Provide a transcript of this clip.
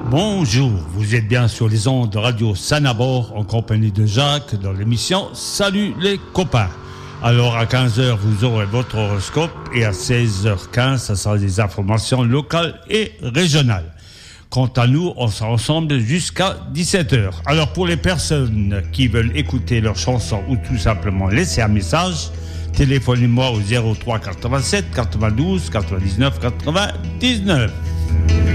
Bonjour, vous êtes bien sur les ondes de Radio Sanabord en compagnie de Jacques dans l'émission Salut les copains. Alors à 15h vous aurez votre horoscope et à 16h15 ça sera des informations locales et régionales. Quant à nous, on sera ensemble jusqu'à 17h. Alors pour les personnes qui veulent écouter leur chanson ou tout simplement laisser un message, téléphonez-moi au 03 87 92 99 99.